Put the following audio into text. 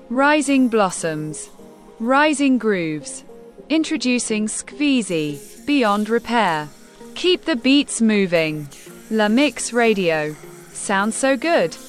Rising blossoms. Rising grooves. Introducing Skweezy, beyond repair. Keep the beats moving. La Mix Radio. Sounds so good.